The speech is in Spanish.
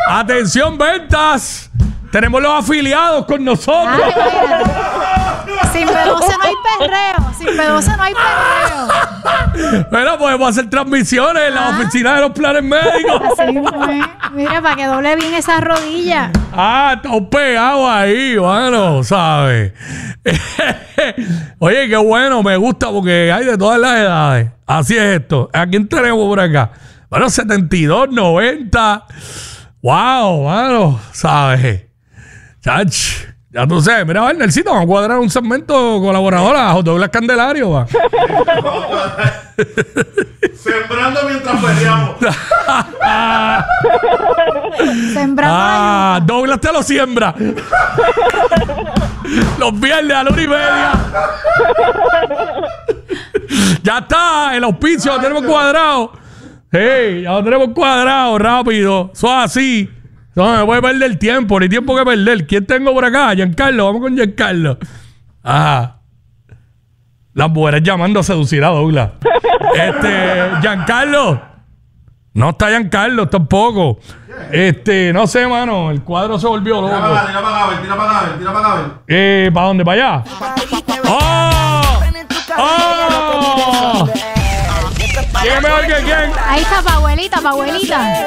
Atención, ventas. Tenemos los afiliados con nosotros. Sin B12 no hay perreo. Sin B12 no hay perreo. Bueno, podemos hacer transmisiones en la oficina de los planes médicos. Así fue. Mira, para que doble bien esa rodilla. Estamos pegados ahí, bueno, ¿sabes? Oye, qué bueno, me gusta porque hay de todas las edades. Así es esto. ¿A quién tenemos por acá? Bueno, 72, 90. Wow, bueno, ¿sabes? Chach, ya tú sabes. Mira, Nelsito, vamos a cuadrar un segmento colaborador a Douglas Candelario, va. Sembrando mientras peleamos. Sembrando. Douglas te lo siembra. Los viernes a la 1:30. Ya está, el auspicio lo tenemos cuadrado. Hey, ya lo tenemos cuadrado, rápido. Eso es así. No me voy a perder tiempo, ni tiempo que perder. ¿Quién tengo por acá? Giancarlo, vamos con Giancarlo. Ajá. Las mujeres llamando a seducir a Douglas. Giancarlo. No está Giancarlo tampoco. No sé, mano. El cuadro se volvió loco. Tira para acá, tira para acá, tira para acá. ¿Para dónde? ¿Para allá? ¡Oh! ¡Oh! ¿Quién es mejor que quién? Ahí está, pa' abuelita, pa' abuelita.